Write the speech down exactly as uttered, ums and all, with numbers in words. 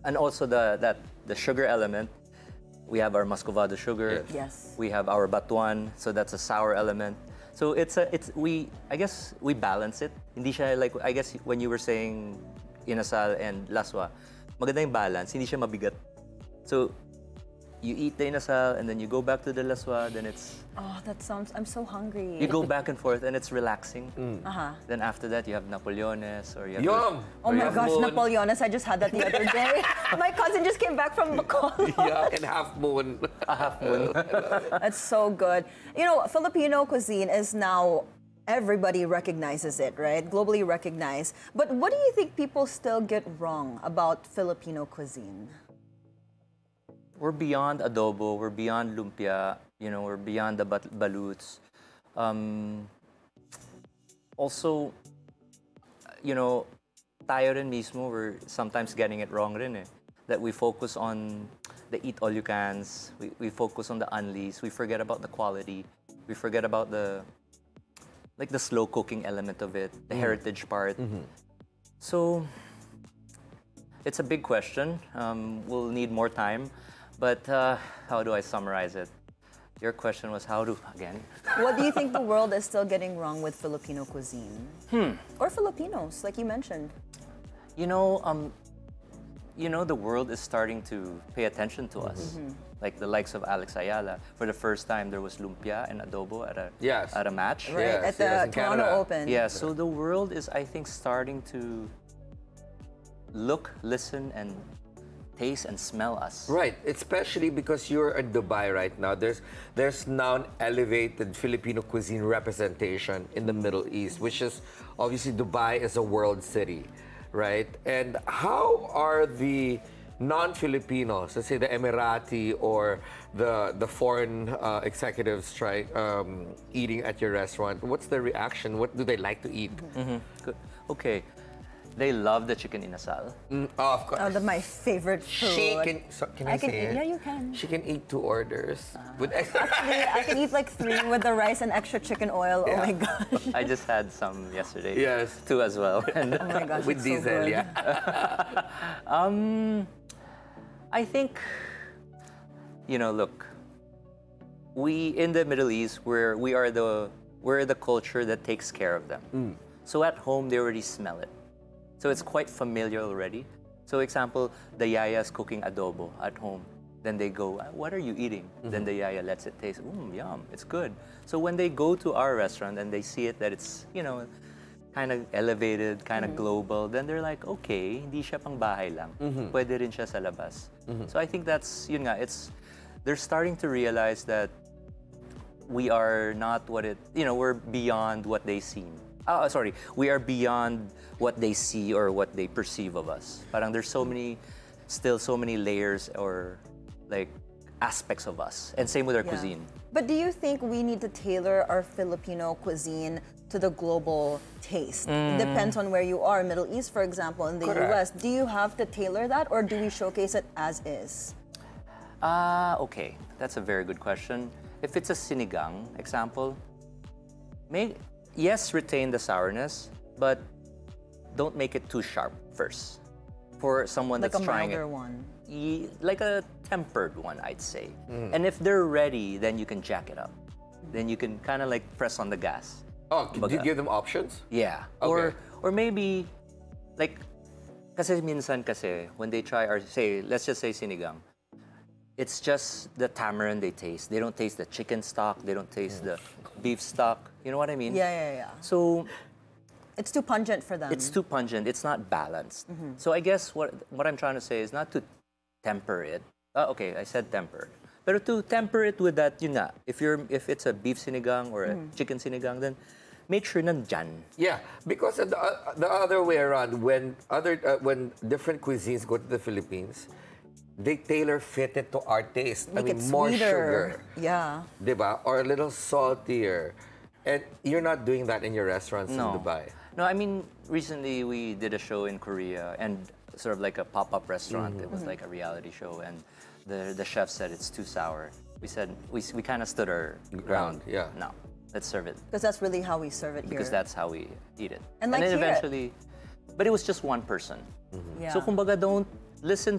and also the that the sugar element. We have our muscovado sugar. Yes. Yes. We have our batuan, so that's a sour element. So it's a it's we I guess we balance it. Hindi siya like I guess when you were saying inasal and laswa, maganda yung balance. Hindi siya mabigat. So you eat the inasal and then you go back to the laswa. Then it's Oh, that sounds. I'm so hungry. you go back and forth and it's relaxing. Uh-huh. Then after that you have Napoleones or you have Yum! Oh or you my have gosh, moon. Napoleones! I just had that the other day. My cousin just came back from Bacolod. Yeah, and half moon. a half moon. That's so good. You know, Filipino cuisine is now, everybody recognizes it, right? Globally recognized. But what do you think people still get wrong about Filipino cuisine? We're beyond adobo, we're beyond lumpia, you know, we're beyond the bat- baluts. Um, also, you know, tayo rin mismo, we're sometimes getting it wrong rin eh. That we focus on the eat all you cans, we, we focus on the unleashed, we forget about the quality, we forget about the, like the slow cooking element of it, the heritage part. So, it's a big question. Um, we'll need more time. But uh, how do I summarize it? Your question was how do, again? What do you think the world is still getting wrong with Filipino cuisine? Hmm. Or Filipinos, like you mentioned. You know, um, you know, the world is starting to pay attention to us. Like the likes of Alex Ayala. For the first time, there was lumpia and adobo at a Yes. at a match. Right, Yes, at the yes, in Toronto Canada. Open. Yeah. So the world is, I think, starting to look, listen, and taste and smell us. Right, especially because you're in Dubai right now. There's there's now an elevated Filipino cuisine representation in the Middle East, which is obviously Dubai is a world city, right? And how are the non-Filipinos, let's say the Emirati or the the foreign uh, executives, try um, eating at your restaurant? What's their reaction? What do they like to eat? Good. Okay. They love the chicken inasal. Mm, oh, of course. Oh, that's my favorite food. She can. So, can I, I can say eat- it? yeah, you can. She can eat two orders with extra. Actually, I can eat like three with the rice and extra chicken oil. Oh Yeah. my gosh. I just had some yesterday. Yes. Two as well. And Oh my gosh. with it's so diesel, good. yeah. Um, I think, you know, look, we in the Middle East, we're we are the we're the culture that takes care of them. So at home, they already smell it. So it's quite familiar already. So example, the yaya's cooking adobo at home. Then they go, "Ah, what are you eating?" Then the yaya lets it taste. Mmm, yum, it's good. So when they go to our restaurant and they see it that it's, you know, kind of elevated, kind of global, then they're like, okay, hindi siya pang bahay lang. Pwede rin siya sa labas. So I think that's, yun nga, it's, they're starting to realize that we are not what it, you know, we're beyond what they seem. Oh, sorry, we are beyond what they see or what they perceive of us. Parang there's so many, still so many layers or like aspects of us. And same with our Yeah. cuisine. But do you think we need to tailor our Filipino cuisine to the global taste? It depends on where you are. Middle East, for example, in the Correct. U S, do you have to tailor that or do we showcase it as is? Ah, okay. That's a very good question. If it's a sinigang example, may yes, retain the sourness, but don't make it too sharp first. For someone Like that's a trying milder it, one. Ye- like a tempered one, I'd say. And if they're ready, then you can jack it up. Then you can kind of like press on the gas. Oh, do you Baga. give them options? Yeah. Okay. Or or maybe like kasi minsan kasi when they try or say let's just say sinigang. It's just the tamarind they taste. They don't taste the chicken stock, they don't taste the beef stock. You know what I mean? Yeah, yeah, yeah. So It's too pungent for them. it's too pungent. It's not balanced. So I guess what what I'm trying to say is not to temper it. Uh, okay, I said temper. But to temper it with that, yun nga, if you're if it's a beef sinigang or a chicken sinigang, then make sure nandyan. Yeah, because the, uh, the other way around, when other uh, when different cuisines go to the Philippines, they tailor fit it to our taste. Make I mean, it more sweeter. sugar, Yeah. diba? Or a little saltier. And you're not doing that in your restaurants No. in Dubai. No, I mean, recently we did a show in Korea and sort of like a pop-up restaurant. It was like a reality show and the the chef said it's too sour. We said, we, we kind of stood our ground. yeah. No, let's serve it Because that's really how we serve it here. because that's how we eat it. And like then here- eventually, but it was just one person. Yeah. So kumbaga don't listen